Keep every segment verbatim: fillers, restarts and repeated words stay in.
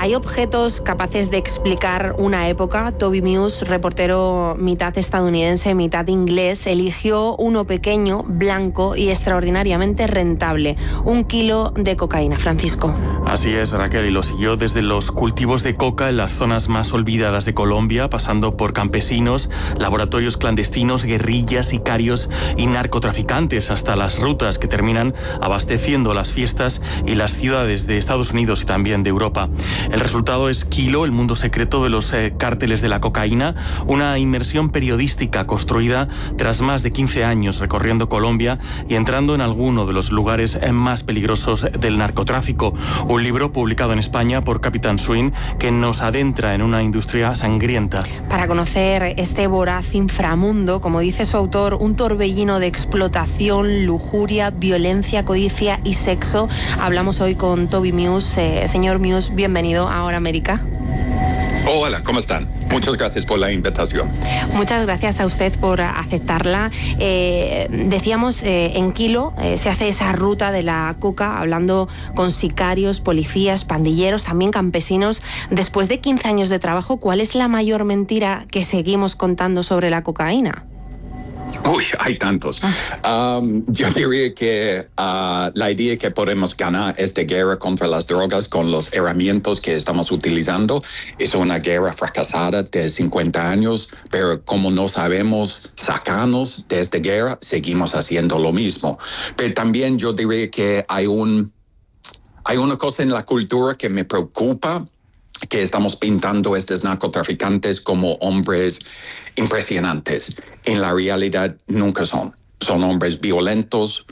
Hay objetos capaces de explicar una época. Toby Muse, reportero mitad estadounidense, mitad inglés, eligió uno pequeño, blanco y extraordinariamente rentable. Un kilo de cocaína, Francisco. Así es, Raquel, y lo siguió desde los cultivos de coca en las zonas más olvidadas de Colombia, pasando por campesinos, laboratorios clandestinos, guerrillas, sicarios y narcotraficantes, hasta las rutas que terminan abasteciendo las fiestas y las ciudades de Estados Unidos y también de Europa. El resultado es Kilo, el mundo secreto de los eh, cárteles de la cocaína, una inmersión periodística construida tras más de quince años recorriendo Colombia y entrando en alguno de los lugares más peligrosos del narcotráfico. Un libro publicado en España por Capitán Swing que nos adentra en una industria sangrienta. Para conocer este voraz inframundo, como dice su autor, un torbellino de explotación, lujuria, violencia, codicia y sexo, hablamos hoy con Toby Muse. Eh, señor Muse, bienvenido a Ahora América. Hola, ¿cómo están? Muchas gracias por la invitación. Muchas gracias a usted por aceptarla. Eh, decíamos, eh, en Kilo eh, se hace esa ruta de la coca, hablando con sicarios, policías, pandilleros, también campesinos. Después de quince años de trabajo, ¿cuál es la mayor mentira que seguimos contando sobre la cocaína? Uy, hay tantos. Um, yo diría que uh, la idea que podemos ganar esta guerra contra las drogas con los herramientas que estamos utilizando es una guerra fracasada de cincuenta años, pero como no sabemos sacarnos de esta guerra, seguimos haciendo lo mismo. Pero también yo diría que hay un, hay una cosa en la cultura que me preocupa, que estamos pintando a estos narcotraficantes como hombres impresionantes. En la realidad nunca son. Son hombres violentos,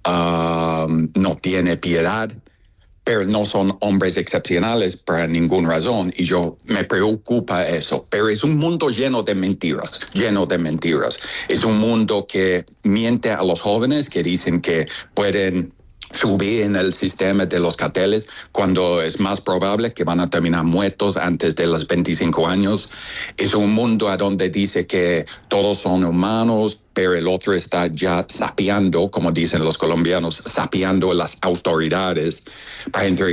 uh, no tienen piedad, pero no son hombres excepcionales por ninguna razón. Y yo me preocupa eso. Pero es un mundo lleno de mentiras, lleno de mentiras. Es un mundo que miente a los jóvenes, que dicen que pueden subir en el sistema de los carteles cuando es más probable que van a terminar muertos antes de los veinticinco años. Es un mundo a donde dice que todos son humanos, pero el otro está ya sapeando, como dicen los colombianos, sapeando las autoridades para entregar